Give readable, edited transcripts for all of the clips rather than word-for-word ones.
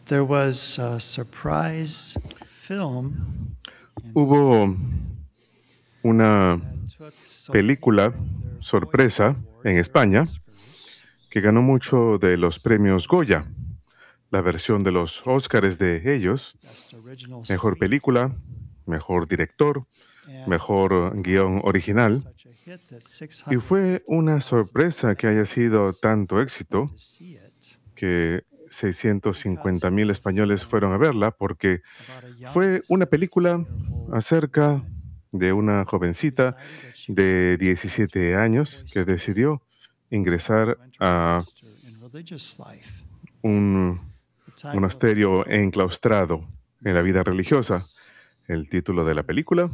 There was a surprise film Hubo una that took so many película of their sorpresa Goya en Awards or España Oscars. que ganó mucho de los premios Goya, la versión de los Óscares de ellos, Best Original mejor Screenplay. película, mejor director, And it was mejor guión original. such a hit that Y fue una sorpresa que haya sido tanto éxito to see it que 650,000 españoles fueron a verla, porque about a young fue una película 16-year-old acerca de una jovencita decided that she de wanted to 17 años que decidió ingresar enter a a monastery in religious life. un The title of the monasterio film enclaustrado en la vida religiosa. El título de la película,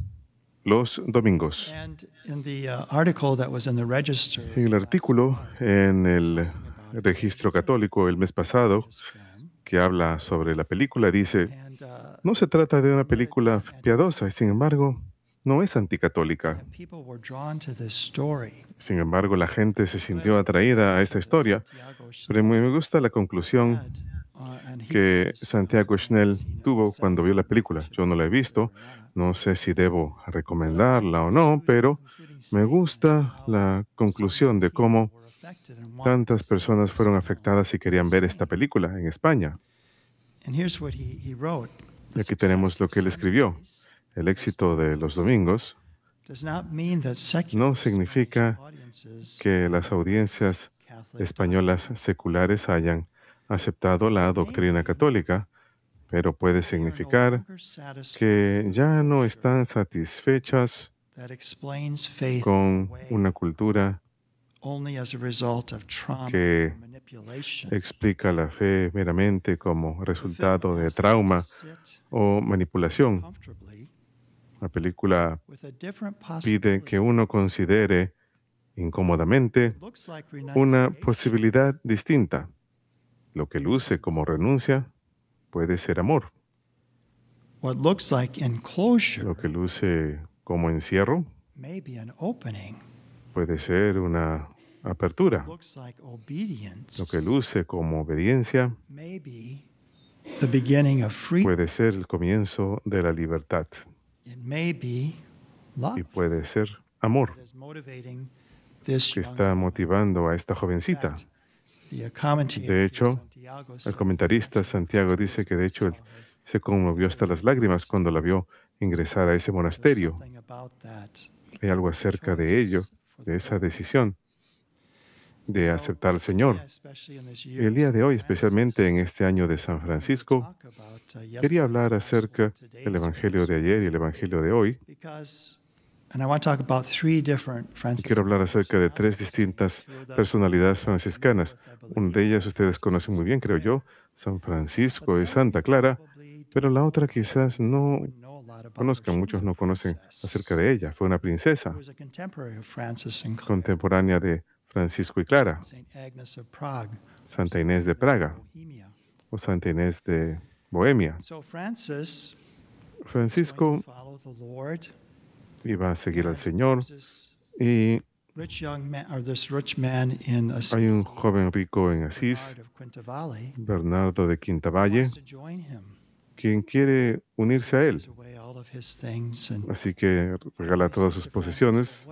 Los Domingos. And in the article that was in the register En el last artículo month, en el talking about it, registro it's a católico el mes pasado, religious film. que habla sobre la película, dice: And no se trata de una but it película wasn't piadosa, y sin embargo, no es anticatólica. and people were drawn to this story. Sin embargo, la gente se But I sintió like atraída a esta historia, Santiago pero me Schnell gusta la conclusión had on his que first Santiago film. Schnell Seen it tuvo several cuando vio la times. película. Yo no la he visto, Or not. no sé si debo But I like recomendarla the o no, pero concluding me statement gusta how la so conclusión many de people cómo were affected and wanted to tantas see personas this fueron film afectadas y querían on ver esta screen. película en España. And here's what he wrote. Y The aquí tenemos success lo of que él escribió. Sundays El éxito de los domingos does not mean that secular no significa Spanish audiences que las audiencias Catholic españolas doctrine. seculares hayan aceptado la doctrina católica, pero puede They are no significar longer satisfied que with ya no culture están satisfechas that explains faith con away una cultura only as a result of trauma que or manipulation. explica la fe meramente como The film resultado de asks them to trauma sit o manipulación. comfortably La película with a different pide que possibility. uno considere incómodamente It looks like una renunciation. posibilidad distinta. Lo que luce como renuncia puede ser amor. What looks like enclosure Lo que luce como encierro may be an opening. puede ser una apertura. Looks like obedience Lo que luce como obediencia may be the beginning of freedom. puede ser el comienzo de la libertad. It may be love Y puede ser amor that is motivating this que young está woman. motivando a esta In jovencita. fact, the commentator De here, hecho, Santiago, el said comentarista he Santiago dice que de hecho él saw her. se conmovió hasta las lágrimas cuando la vio ingresar a ese There's monasterio. something about that Hay algo acerca de ello, choice for de the esa Lord. decisión de aceptar al Señor. Especially in this Y year el of día de hoy, St. Francis, especialmente en este año de San I wanted to Francisco, talk about, quería yesterday's hablar gospel acerca and del today's Evangelio de gospel, ayer y el Evangelio de hoy. and I want to talk about three different Y Franciscan quiero hablar acerca de tres distintas personalidades franciscanas. Una de ellas ustedes conocen muy bien, creo yo, San Francisco y Santa Clara, pero la otra quizás no conozcan, muchos no conocen acerca de ella. Fue una princesa contemporánea de Francisco y Clara, Santa Inés de Praga o Santa Inés de Bohemia. Francisco iba a seguir al Señor y hay un joven rico en Asís, Bernardo de Quintavalle, quien quiere unirse a él. Así que regala todas sus posesiones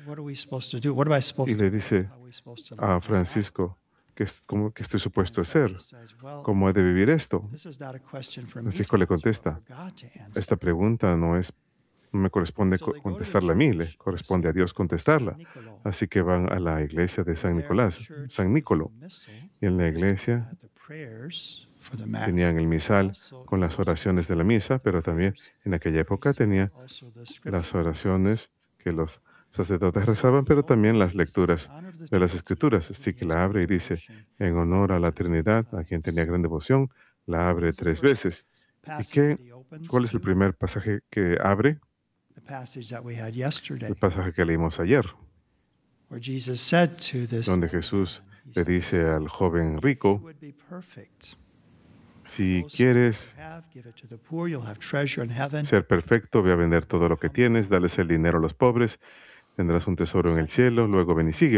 y le dice a Francisco que estoy supuesto a hacer, cómo he de vivir esto. Francisco le contesta: esta pregunta no me corresponde contestarla a mí, le corresponde a Dios contestarla. Así que van a la iglesia de San Nicolás, San Nicolo, y en la iglesia tenían el misal con las oraciones de la misa, pero también en aquella época tenía las oraciones que los sacerdotes rezaban, pero también las lecturas de las Escrituras. Así que la abre y dice: en honor a la Trinidad, a quien tenía gran devoción, la abre 3 veces. ¿Y cuál es el primer pasaje que abre? El pasaje que leímos ayer, donde Jesús le dice al joven rico: si quieres ser perfecto, ve a vender todo lo que tienes, dales el dinero a los pobres, tendrás un tesoro en el cielo, luego ven y sígueme.